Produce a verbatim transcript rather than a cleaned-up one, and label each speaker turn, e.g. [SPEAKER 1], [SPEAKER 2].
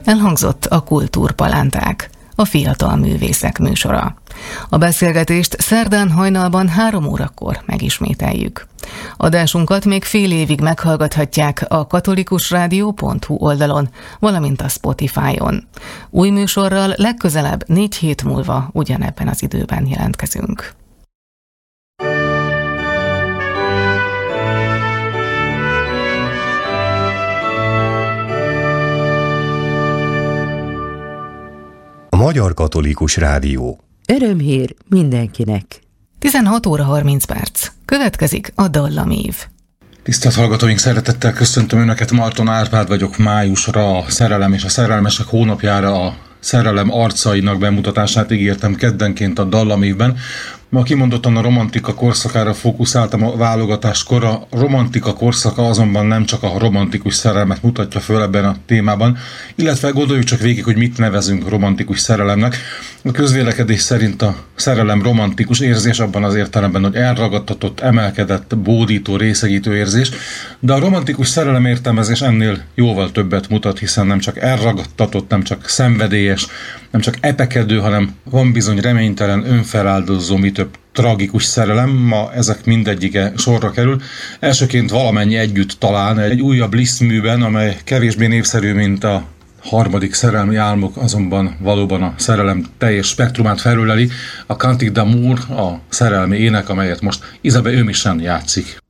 [SPEAKER 1] Elhangzott a Kultúrpalánták, a fiatal művészek műsora. A beszélgetést szerdán hajnalban három órakor megismételjük. Adásunkat még fél évig meghallgathatják a katolikusrádió pont hu oldalon, valamint a Spotify-on. Új műsorral legközelebb négy hét múlva ugyanebben az időben jelentkezünk.
[SPEAKER 2] Magyar Katolikus Rádió.
[SPEAKER 3] Örömhír mindenkinek.
[SPEAKER 1] tizenhat óra harminc perc. Következik a Dallamív.
[SPEAKER 4] Tisztelt hallgatóink, szeretettel köszöntöm Önöket, Marton Árpád vagyok. Májusra, a szerelem és a szerelmesek hónapjára a szerelem arcainak bemutatását ígértem keddenként a Dallamívben. Ma kimondottan a romantika korszakára fókuszáltam a válogatáskor. A romantika korszaka azonban nem csak a romantikus szerelmet mutatja föl ebben a témában, illetve gondoljuk csak végig, hogy mit nevezünk romantikus szerelemnek. A közvélekedés szerint a szerelem romantikus érzés abban az értelemben, hogy elragadtatott, emelkedett, bódító, részegítő érzés, de a romantikus szerelem értelmezés ennél jóval többet mutat, hiszen nem csak elragadtatott, nem csak szenvedélyes, nem csak epekedő, hanem van bizony reménytelen, önfeláldozó, mi több tragikus szerelem. Ma ezek mindegyike sorra kerül. Elsőként Valamennyi együtt talán egy újabb Liszt műben, amely kevésbé népszerű, mint a harmadik szerelmi álmok, azonban valóban a szerelem teljes spektrumát felöleli. A Cantique d'amour, a szerelmi ének, amelyet most Isabelle Ömisen játszik.